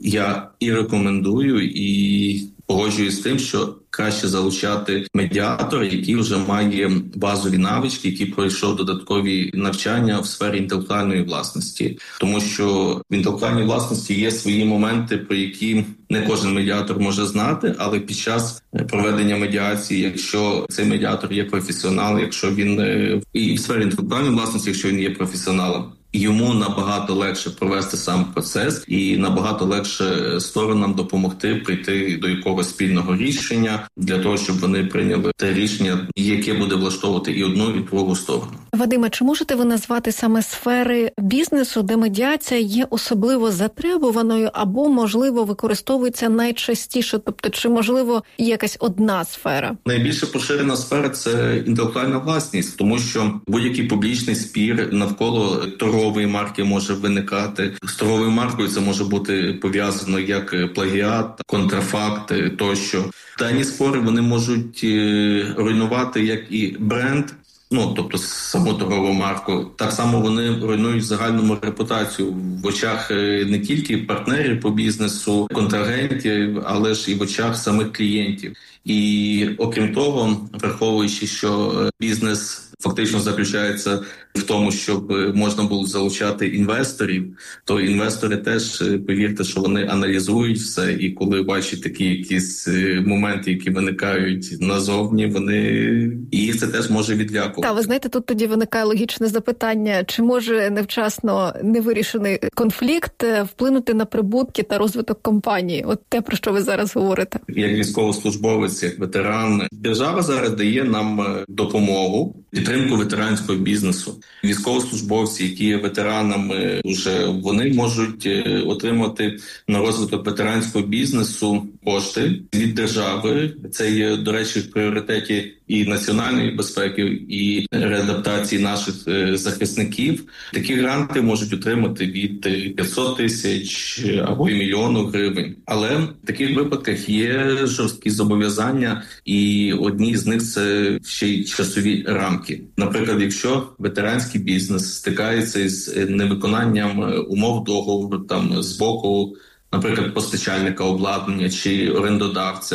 Speaker 15: я і рекомендую, і погоджуюсь з тим, що краще залучати медіатора, який вже має базові навички, який пройшов додаткові навчання в сфері інтелектуальної власності. Тому що в інтелектуальній власності є свої моменти, про які не кожен медіатор може знати, але під час проведення медіації, якщо цей медіатор є професіонал, якщо він і в сфері інтелектуальної власності, якщо він є професіоналом, йому набагато легше провести сам процес і набагато легше сторонам допомогти прийти до якогось спільного рішення для того, щоб вони прийняли те рішення, яке буде влаштовувати і одну, і другу сторону.
Speaker 7: Вадиме, чи можете ви назвати саме сфери бізнесу, де медіація є особливо затребуваною або, можливо, використовується найчастіше? Тобто, чи, можливо, є якась одна сфера?
Speaker 15: Найбільше поширена сфера – це інтелектуальна власність, тому що будь-який публічний спір навколо торгової марки може виникати. З торговою маркою це може бути пов'язано як плагіат, контрафакт тощо. Дані спори, вони можуть руйнувати як і бренд, тобто саму торгову марку. Так само вони руйнують загальну репутацію в очах не тільки партнерів по бізнесу, контрагентів, але ж і в очах самих клієнтів. І окрім того, враховуючи, що бізнес фактично заключається в тому, щоб можна було залучати інвесторів, то інвестори теж, повірте, що вони аналізують все, і коли бачать такі якісь моменти, які виникають назовні, і їх це теж може відлякувати.
Speaker 7: Так, ви знаєте, тут тоді виникає логічне запитання, чи може невчасно невирішений конфлікт вплинути на прибутки та розвиток компанії? От те, про що ви зараз говорите. Як
Speaker 15: військовослужбовець, як ветеран, держава зараз дає нам допомогу, підтримку ветеранського бізнесу. Військовослужбовці, які є ветеранами, вже вони можуть отримати на розвиток ветеранського бізнесу кошти від держави. Це є, до речі, в пріоритеті і національної безпеки, і реадаптації наших захисників. Такі гранти можуть отримати від 500 тисяч або й 1 мільйон гривень. Але в таких випадках є жорсткі зобов'язання, і одні з них – це ще й часові рамки. Наприклад, якщо ветеранський бізнес стикається з невиконанням умов договору з боку, наприклад, постачальника обладнання чи орендодавця,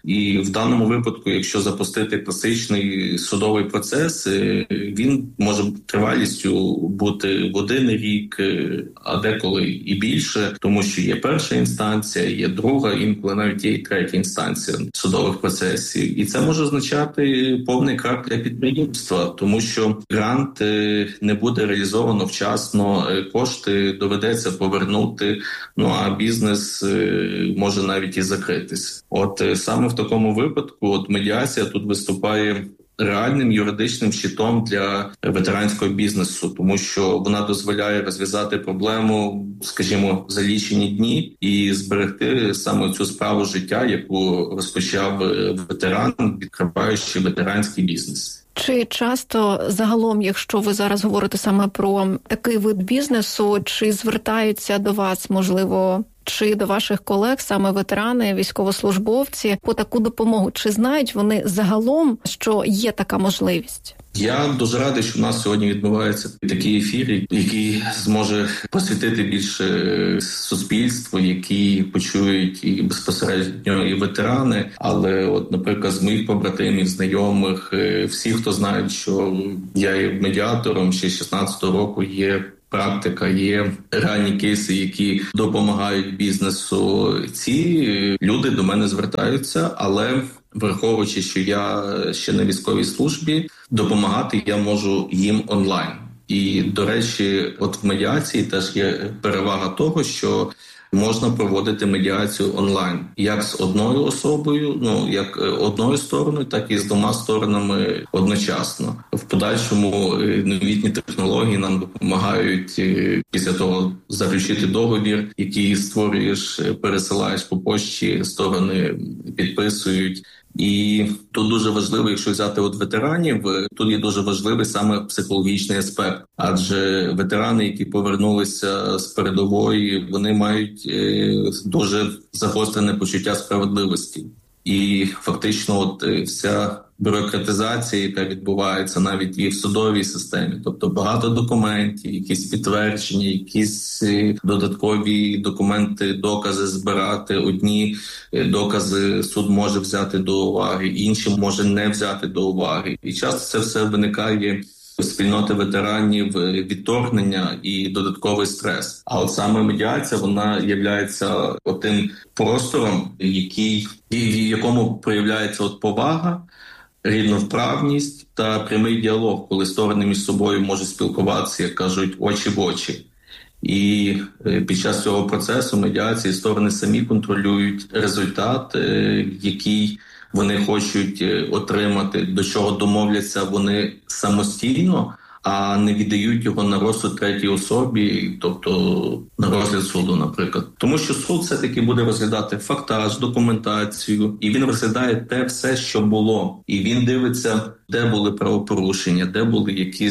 Speaker 15: І в даному випадку, якщо запустити класичний судовий процес, він може тривалістю бути в 1 рік, а деколи і більше, тому що є перша інстанція, є друга, інколи навіть є і третя інстанція судових процесів. І це може означати повний крах для підприємства, тому що грант не буде реалізовано вчасно, кошти доведеться повернути, а бізнес може навіть і закритися. От саме в такому випадку медіація тут виступає реальним юридичним щитом для ветеранського бізнесу, тому що вона дозволяє розв'язати проблему, скажімо, за лічені дні і зберегти саме цю справу життя, яку розпочав ветеран, відкриваючи ветеранський бізнес.
Speaker 7: Чи часто загалом, якщо ви зараз говорите саме про такий вид бізнесу, чи звертаються до вас, можливо, чи до ваших колег саме ветерани, військовослужбовці по таку допомогу? Чи знають вони загалом, що є така можливість?
Speaker 15: Я дуже радий, що в нас сьогодні відбувається такий ефір, який зможе посвятити більше суспільству, які почують і безпосередньо і ветерани. Але от, наприклад, з моїх побратимів, знайомих, всі, хто знають, що я є медіатором, ще з 16-го року є практика, є реальні кейси, які допомагають бізнесу. Ці люди до мене звертаються, але враховуючи, що я ще на військовій службі, допомагати я можу їм онлайн. І, до речі, от в медіації теж є перевага того, що можна проводити медіацію онлайн. Як з одною особою, як одною стороною, так і з 2 сторонами одночасно. В подальшому новітні технології нам допомагають після того заключити договір, який створюєш, пересилаєш по пошті, сторони підписують. І тут дуже важливо, якщо взяти от ветеранів, тут є дуже важливий саме психологічний аспект. Адже ветерани, які повернулися з передової, вони мають дуже загострене почуття справедливості. І фактично от вся бюрократизація, яка відбувається навіть і в судовій системі, тобто багато документів, якісь підтвердження, якісь додаткові документи, докази збирати. Одні докази суд може взяти до уваги, інші може не взяти до уваги. І часто це все виникає в спільноти ветеранів відторгнення і додатковий стрес. А от саме медіація, вона являється тим простором, в якому проявляється повага, рівноправність та прямий діалог, коли сторони між собою можуть спілкуватися, як кажуть, очі в очі. І під час цього процесу медіації сторони самі контролюють результат, який вони хочуть отримати, до чого домовляться вони самостійно, а не віддають його на розсуд третій особі, тобто на розгляд суду, наприклад. Тому що суд все-таки буде розглядати фактаж, документацію, і він розглядає те все, що було. І він дивиться, де були правопорушення, де були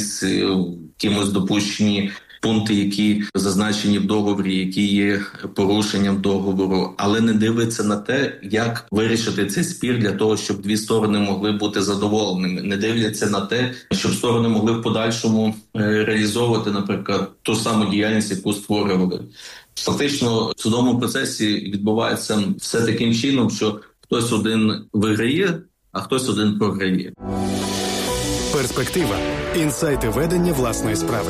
Speaker 15: якимось допущені пункти, які зазначені в договорі, які є порушенням договору, але не дивиться на те, як вирішити цей спір для того, щоб 2 сторони могли бути задоволеними. Не дивляться на те, щоб сторони могли в подальшому реалізовувати, наприклад, ту саму діяльність, яку створювали. Фактично, в судовому процесі відбувається все таким чином, що хтось один виграє, а хтось один програє.
Speaker 4: Перспектива. Інсайти ведення власної справи.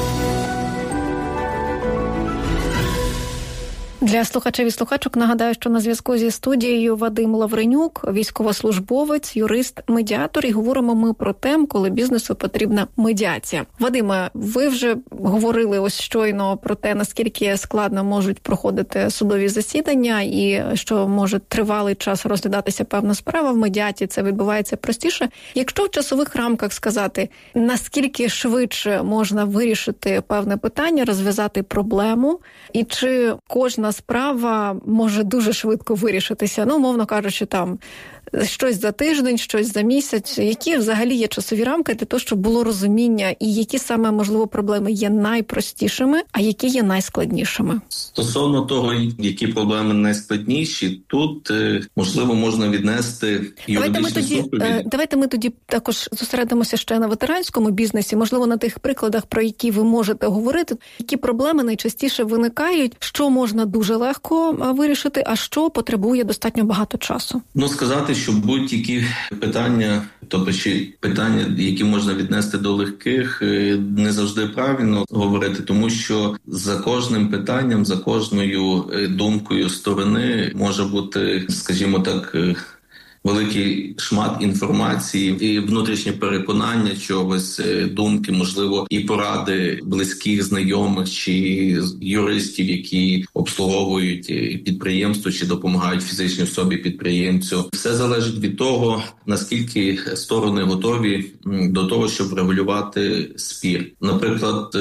Speaker 7: Для слухачів і слухачок нагадаю, що на зв'язку зі студією Вадим Лавренюк, військовослужбовець, юрист, медіатор. І говоримо ми про тему, коли бізнесу потрібна медіація. Вадиме, ви вже говорили ось щойно про те, наскільки складно можуть проходити судові засідання і що може тривалий час розглядатися певна справа. В медіації це відбувається простіше. Якщо в часових рамках сказати, наскільки швидше можна вирішити певне питання, розв'язати проблему, і чи кожна справа може дуже швидко вирішитися, умовно кажучи, щось за тиждень, щось за місяць. Які взагалі є часові рамки для того, щоб було розуміння, і які саме, можливо, проблеми є найпростішими, а які є найскладнішими?
Speaker 15: Стосовно того, які проблеми найскладніші, тут, можливо, можна віднести юридичні супровід.
Speaker 7: Давайте ми тоді також зосередимося ще на ветеранському бізнесі, можливо, на тих прикладах, про які ви можете говорити. Які проблеми найчастіше виникають, що можна дуже легко вирішити, а що потребує достатньо багато часу?
Speaker 15: Сказати, що будь-які питання, тобто чи питання, які можна віднести до легких, не завжди правильно говорити, тому що за кожним питанням, за кожною думкою сторони може бути, скажімо так, великий шмат інформації і внутрішнє переконання чогось, думки, можливо, і поради близьких, знайомих чи юристів, які обслуговують підприємство чи допомагають фізичній особі підприємцю. Все залежить від того, наскільки сторони готові до того, щоб регулювати спір. Наприклад,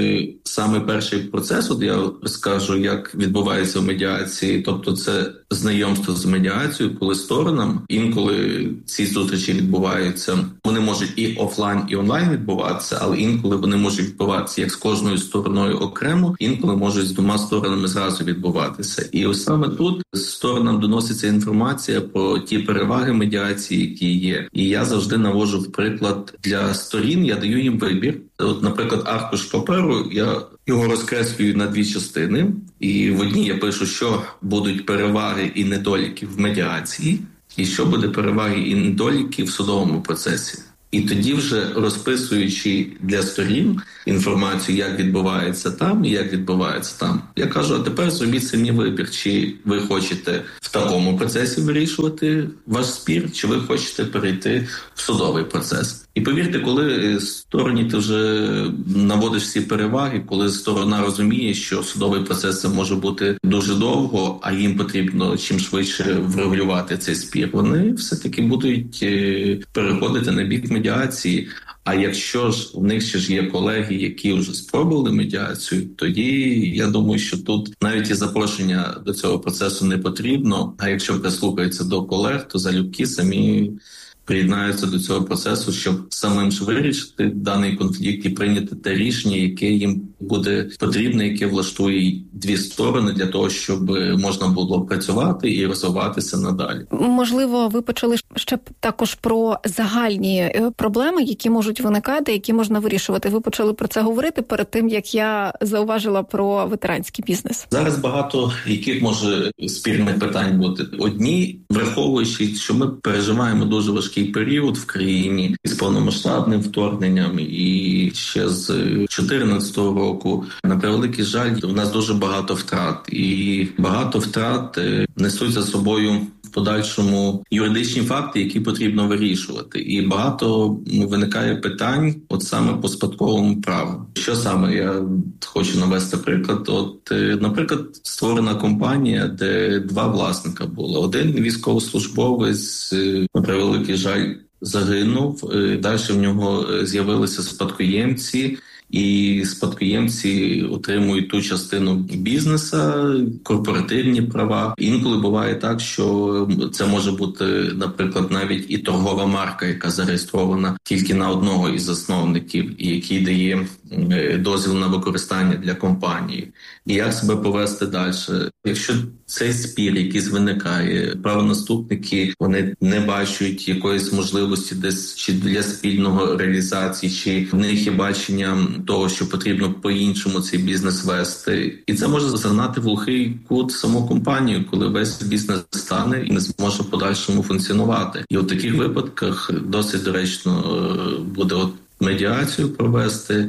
Speaker 15: саме перший процес, от я скажу, як відбувається в медіації, тобто це знайомство з медіацією, коли сторонам, інколи ці зустрічі відбуваються, вони можуть і офлайн, і онлайн відбуватися, але інколи вони можуть відбуватися як з кожною стороною окремо, інколи можуть з двома сторонами зразу відбуватися. І ось саме тут сторонам доноситься інформація про ті переваги медіації, які є. І я завжди наводжу в приклад для сторін, я даю їм вибір. От, наприклад, аркуш паперу, я його розкреслюю на дві частини, і в одній я пишу, що будуть переваги і недоліки в медіації, і що буде переваги і недоліки в судовому процесі. І тоді вже розписуючи для сторін інформацію, як відбувається там і як відбувається там, я кажу, а тепер зробіть самі вибір, чи ви хочете в такому процесі вирішувати ваш спір, чи ви хочете перейти в судовий процес. І повірте, коли стороні ти вже наводиш всі переваги, коли сторона розуміє, що судовий процес це може бути дуже довго, а їм потрібно чим швидше врегулювати цей спір, вони все-таки будуть переходити на бік медіації. А якщо ж в них ще ж є колеги, які вже спробували медіацію, тоді я думаю, що тут навіть і запрошення до цього процесу не потрібно. А якщо прислухаються до колег, то залюбки самі приєднаються до цього процесу, щоб самим ж вирішити даний конфлікт і прийняти те рішення, яке їм буде потрібне, яке влаштує дві сторони для того, щоб можна було працювати і розвиватися надалі.
Speaker 7: Можливо, ви почали ще також про загальні проблеми, які можуть виникати, які можна вирішувати. Ви почали про це говорити перед тим, як я зауважила про ветеранський бізнес.
Speaker 15: Зараз багато яких може спірних питань бути. Одні, враховуючи, що ми переживаємо дуже важкий період в країні із повномасштабним вторгненням і ще з 2014 року. На превеликий жаль, у нас дуже багато втрат. І багато втрат несуть за собою в подальшому юридичні факти, які потрібно вирішувати. І багато виникає питань от саме по спадковому праву. Що саме я хочу навести приклад? От, наприклад, створена компанія, де два власника було. Один військовослужбовець, на превеликий жаль, загинув. Далі в нього з'явилися спадкоємці, і спадкоємці отримують ту частину бізнеса, корпоративні права. Інколи буває так, що це може бути, наприклад, навіть і торгова марка, яка зареєстрована тільки на одного із засновників, і який дає дозвіл на використання для компанії. І як себе повести далі? Якщо цей спір, який виникає, правонаступники, вони не бачать якоїсь можливості десь чи для спільного реалізації, чи в них є бачення того, що потрібно по-іншому цей бізнес вести. І це може загнати в глухий кут саму компанію, коли весь бізнес стане і не зможе в подальшому функціонувати. І у таких випадках досить доречно буде медіацію провести.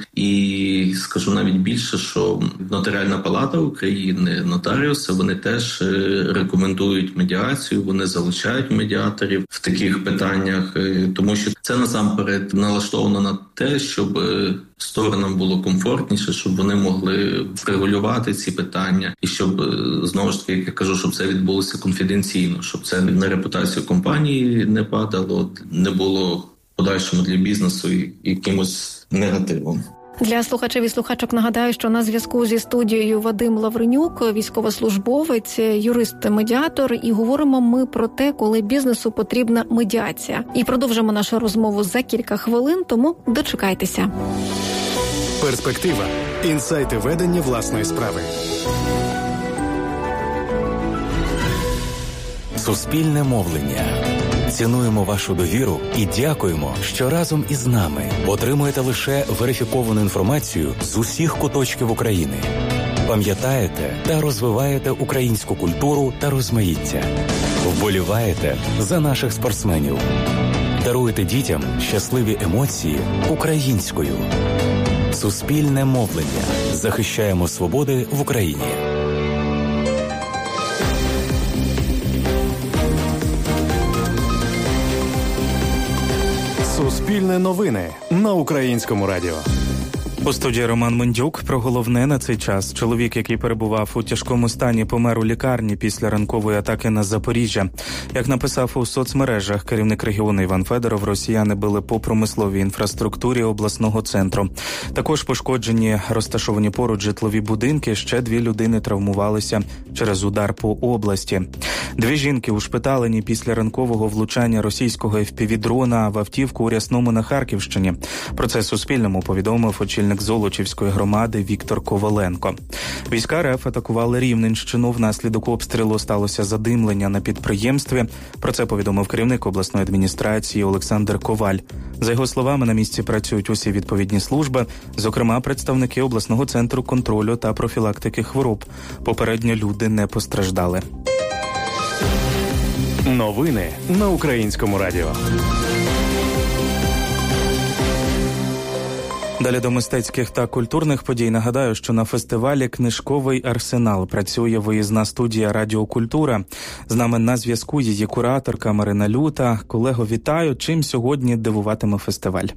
Speaker 15: І скажу навіть більше, що Нотаріальна палата України, нотаріуси, вони теж рекомендують медіацію, вони залучають медіаторів в таких питаннях, тому що це насамперед налаштовано на те, щоб сторонам було комфортніше, щоб вони могли врегулювати ці питання і щоб, знову ж таки, як я кажу, щоб це відбулося конфіденційно, щоб це на репутацію компанії не падало, не було подальшому для бізнесу якимось негативом.
Speaker 7: Для слухачів і слухачок нагадаю, що на зв'язку зі студією Вадим Лавренюк, військовослужбовець, юрист-медіатор, і говоримо ми про те, коли бізнесу потрібна медіація. І продовжимо нашу розмову за кілька хвилин, тому дочекайтеся.
Speaker 4: Перспектива. Інсайти ведення власної справи.
Speaker 16: Суспільне мовлення. Цінуємо вашу довіру і дякуємо, що разом із нами отримуєте лише верифіковану інформацію з усіх куточків України. Пам'ятаєте та розвиваєте українську культуру та розмаїття. Вболіваєте за наших спортсменів. Даруєте дітям щасливі емоції українською. Суспільне мовлення. Захищаємо свободи в Україні.
Speaker 4: Суспільне новини на Українському радіо.
Speaker 9: У студії Роман Мендюк. Про головне на цей час. Чоловік, який перебував у тяжкому стані, помер у лікарні після ранкової атаки на Запоріжжя. Як написав у соцмережах керівник регіону Іван Федоров, росіяни били по промисловій інфраструктурі обласного центру. Також пошкоджені розташовані поруч житлові будинки. Ще 2 людини травмувалися через удар по області. 2 жінки ушпиталені після ранкового влучання російського FPV-дрона в автівку у Рясному на Харківщині. Про це Суспільному повідомив очільник Золочівської громади Віктор Коваленко. Війська РФ атакували Рівненщину. Внаслідок обстрілу сталося задимлення на підприємстві. Про це повідомив керівник обласної адміністрації Олександр Коваль. За його словами, на місці працюють усі відповідні служби, зокрема представники обласного центру контролю та профілактики хвороб. Попередньо люди не постраждали.
Speaker 4: Новини на Українському радіо.
Speaker 9: Далі до мистецьких та культурних подій. Нагадаю, що на фестивалі «Книжковий арсенал» працює виїзна студія «Радіокультура». З нами на зв'язку її кураторка Марина Люта. Колего, вітаю. Чим сьогодні дивуватиме фестиваль?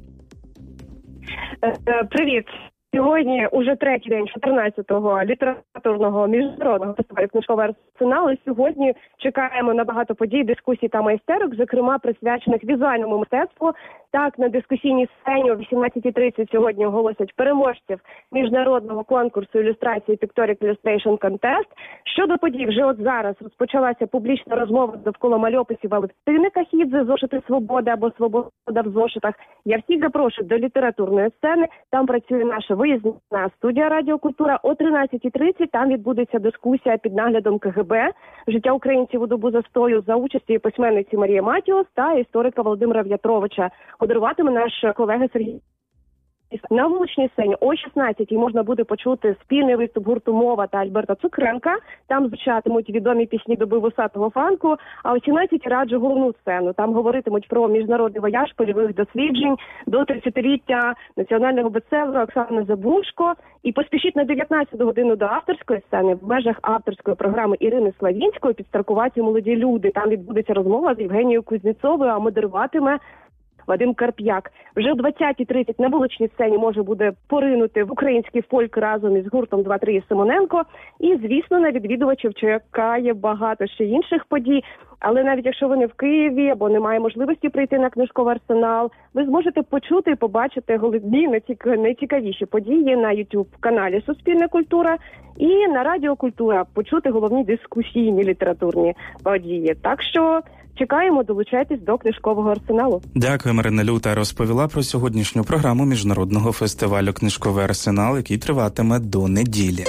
Speaker 17: Привіт. Сьогодні уже 3-й день 14-го літературного міжнародного фестивалю «Книжковий арсенал». І сьогодні чекаємо на багато подій, дискусій та майстерок, зокрема присвячених візуальному мистецтву. Так, на дискусійній сцені о 18:30 сьогодні оголосять переможців міжнародного конкурсу ілюстрації Pictorial Illustration Contest. Щодо подій, вже от зараз розпочалася публічна розмова довкола мальописів Алевтини Кахідзе «Зошити свободи» або «Свобода в зошитах». Я всіх запрошую до літературної сцени. Там працює наша виїзна студія «Радіокультура». О 13:30 там відбудеться дискусія під наглядом КГБ «Життя українців у добу застою» за участі письменниці Марії Матіос та історика Володимира В'ятровича. Модеруватиме наш колега Сергій. На вуличній сцені о 16-й можна буде почути спільний виступ гурту «Мова» та Альберта Цукренка. Там звучатимуть відомі пісні доби вусатого фанку. А о 17-й раджу головну сцену. Там говоритимуть про міжнародний вояж польових досліджень до 30-ліття національного бестселера Оксани Забушко. І поспішіть на 19 годину до авторської сцени в межах авторської програми Ірини Славінської підстаркуваті молоді люди. Там відбудеться розмова з Євгенією Кузнєцовою, а модеруватиме Вадим Карп'як. Вже о 20:30 на вуличній сцені може буде поринути в український фольк разом із гуртом 2-3 і Симоненко. І, звісно, на відвідувачів чекає багато ще інших подій. Але навіть якщо ви не в Києві або немає можливості прийти на «Книжковий арсенал», ви зможете почути і побачити головні найцікавіші події на YouTube-каналі «Суспільна культура» і на «Радіокультура» почути головні дискусійні літературні події. Так що чекаємо, долучайтесь до «Книжкового арсеналу».
Speaker 9: Дякую, Марина Люта. Розповіла про сьогоднішню програму міжнародного фестивалю «Книжковий арсенал», який триватиме до неділі.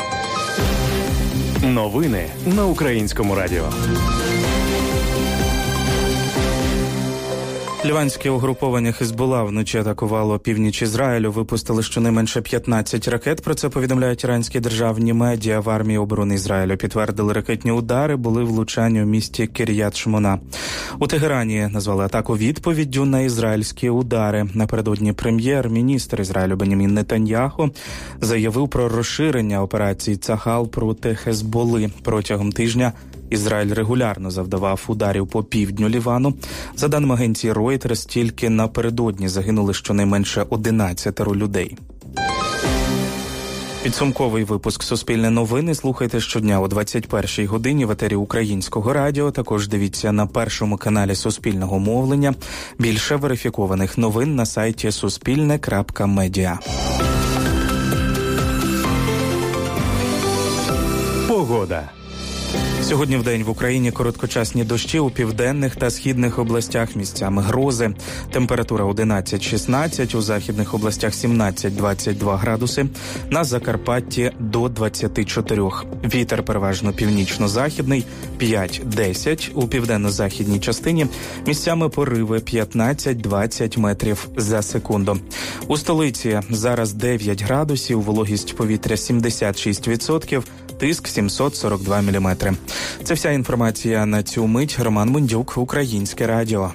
Speaker 4: Новини на Українському радіо.
Speaker 9: Ліванське угруповання Хезболла вночі атакувало північ Ізраїлю, випустили щонайменше 15 ракет. Про це повідомляють іранські державні медіа. В армії оборони Ізраїлю підтвердили, ракетні удари були влучання у місті Кір'ят-Шмона. У Тегерані назвали атаку відповіддю на ізраїльські удари. Напередодні прем'єр-міністр Ізраїлю Бенямін Нетаньяху заявив про розширення операції «Цахал» проти Хезболли. Протягом тижня Ізраїль регулярно завдавав ударів по півдню Лівану. За даними агенції Reuters, тільки напередодні загинули щонайменше 11 людей. Підсумковий випуск «Суспільне новини» слухайте щодня о 21-й годині в етері Українського радіо. Також дивіться на першому каналі Суспільного мовлення. Більше верифікованих новин на сайті suspilne.media.
Speaker 4: Погода.
Speaker 9: Сьогодні вдень в Україні короткочасні дощі у південних та східних областях, місцями грози. Температура 11-16, у західних областях 17-22 градуси, на Закарпатті до 24. Вітер переважно північно-західний 5-10, у південно-західній частині місцями пориви 15-20 метрів за секунду. У столиці зараз 9 градусів, вологість повітря 76%, тиск 742 мм. Це вся інформація на цю мить. Роман Мундюк, Українське радіо.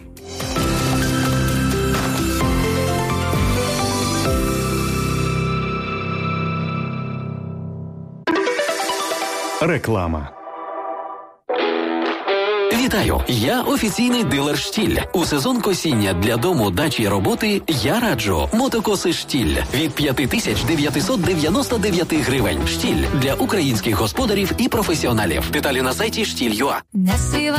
Speaker 4: Реклама.
Speaker 18: Вітаю! Я офіційний дилер «Штіль». У сезон косіння для дому, дачі й роботи я раджу мотокоси «Штіль» від 5999 гривень. «Штіль» для українських господарів і професіоналів. Деталі на сайті «Штіль.ua».